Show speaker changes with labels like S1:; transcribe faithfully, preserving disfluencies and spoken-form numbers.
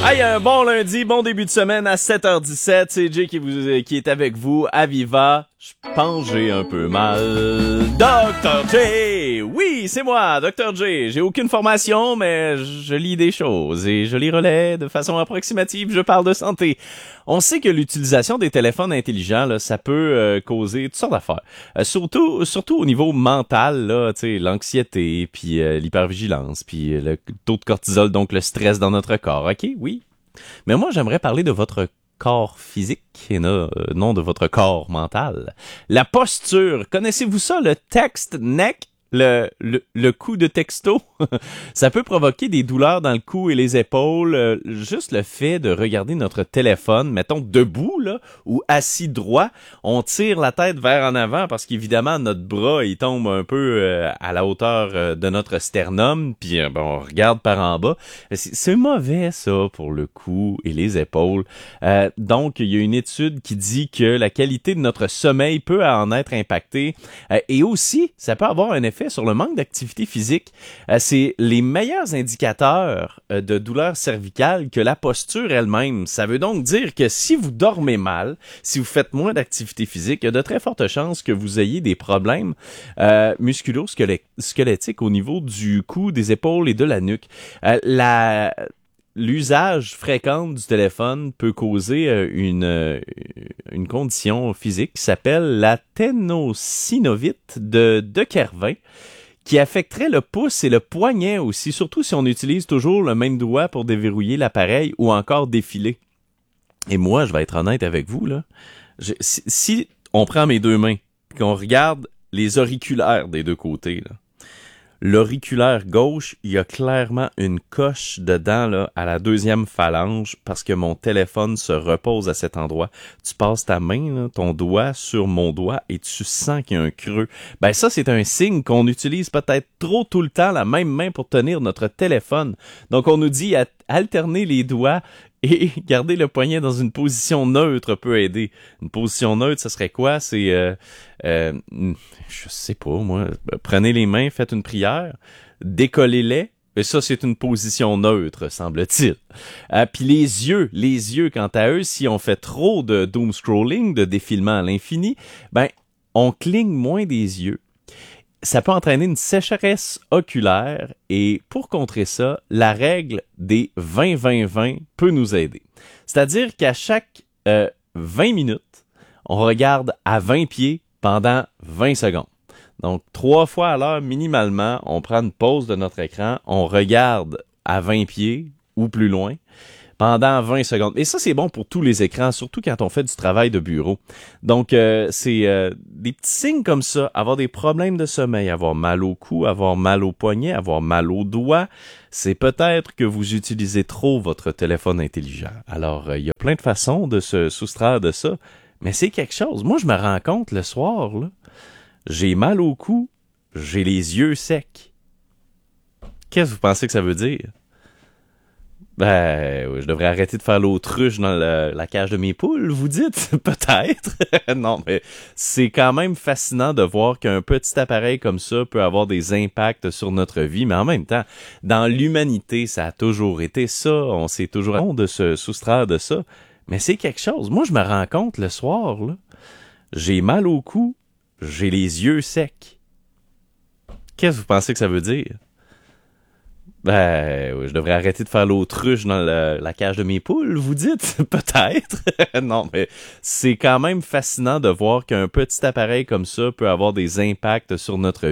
S1: Hey, un bon lundi, bon début de semaine à sept heures dix-sept. C'est Jay qui, vous, qui est avec vous à Viva. Je pense que j'ai un peu mal. docteur J! Oui, c'est moi, docteur J. J'ai aucune formation, mais je lis des choses et je les relais de façon approximative. Je parle de santé. On sait que l'utilisation des téléphones intelligents, là, ça peut euh, causer toutes sortes d'affaires. Euh, surtout, surtout au niveau mental, là, tu sais, l'anxiété, puis euh, l'hypervigilance, puis euh, le taux de cortisol, donc le stress dans notre corps. Ok, oui. Mais moi, j'aimerais parler de votre corps physique et non, euh, non de votre corps mental. La posture. Connaissez-vous ça, le text neck? Le, le, le coup de texto, ça peut provoquer des douleurs dans le cou et les épaules. Euh, juste le fait de regarder notre téléphone, mettons debout là, ou assis droit, on tire la tête vers en avant parce qu'évidemment notre bras il tombe un peu euh, à la hauteur euh, de notre sternum, puis euh, ben, on regarde par en bas. C'est, c'est mauvais ça pour le cou et les épaules. Euh, donc il y a une étude qui dit que la qualité de notre sommeil peut en être impactée euh, et aussi ça peut avoir un effet sur le manque d'activité physique. Euh, c'est les meilleurs indicateurs euh, de douleur cervicale que la posture elle-même. Ça veut donc dire que si vous dormez mal, si vous faites moins d'activité physique, il y a de très fortes chances que vous ayez des problèmes euh, musculo-squelettiques au niveau du cou, des épaules et de la nuque. Euh, la... L'usage fréquent du téléphone peut causer euh, une, euh, une condition physique qui s'appelle la ténosynovite de de Kervin, qui affecterait le pouce et le poignet aussi, surtout si on utilise toujours le même doigt pour déverrouiller l'appareil ou encore défiler. Et moi, je vais être honnête avec vous, là. Je, si, si on prend mes deux mains et qu'on regarde les auriculaires des deux côtés, là, l'auriculaire gauche, il y a clairement une coche dedans là, à la deuxième phalange parce que mon téléphone se repose à cet endroit. Tu passes ta main, là, ton doigt sur mon doigt et tu sens qu'il y a un creux. Ben ça, c'est un signe qu'on utilise peut-être trop tout le temps la même main pour tenir notre téléphone. Donc on nous dit à alterner les doigts et garder le poignet dans une position neutre peut aider. Une position neutre, ça serait quoi? C'est, euh, euh, je sais pas, moi, prenez les mains, faites une prière, décollez-les, et ça, c'est une position neutre, semble-t-il. Euh, Puis les yeux, les yeux, quant à eux, si on fait trop de doom scrolling, de défilement à l'infini, ben, on cligne moins des yeux. Ça peut entraîner une sécheresse oculaire et pour contrer ça, la règle des vingt vingt vingt peut nous aider. C'est-à-dire qu'à chaque euh, vingt minutes, on regarde à vingt pieds pendant vingt secondes. Donc, trois fois à l'heure minimalement, on prend une pause de notre écran, on regarde à vingt pieds ou plus loin pendant vingt secondes. Et ça, c'est bon pour tous les écrans, surtout quand on fait du travail de bureau. Donc, euh, c'est euh, des petits signes comme ça, avoir des problèmes de sommeil, avoir mal au cou, avoir mal au poignet, avoir mal aux doigts. C'est peut-être que vous utilisez trop votre téléphone intelligent. Alors, euh, il y a plein de façons de se soustraire de ça, mais c'est quelque chose. Moi, je me rends compte le soir, là, j'ai mal au cou, j'ai les yeux secs. Qu'est-ce que vous pensez que ça veut dire? Ben, je devrais arrêter de faire l'autruche dans le, la cage de mes poules, vous dites? Peut-être. Non, mais c'est quand même fascinant de voir qu'un petit appareil comme ça peut avoir des impacts sur notre vie, mais en même temps, dans l'humanité, ça a toujours été ça. On s'est toujours honte de se soustraire de ça. Mais c'est quelque chose. Moi, je me rends compte le soir, là, j'ai mal au cou, j'ai les yeux secs. Qu'est-ce que vous pensez que ça veut dire? Ben, je devrais arrêter de faire l'autruche dans le, la cage de mes poules, vous dites? Peut-être. Non, mais c'est quand même fascinant de voir qu'un petit appareil comme ça peut avoir des impacts sur notre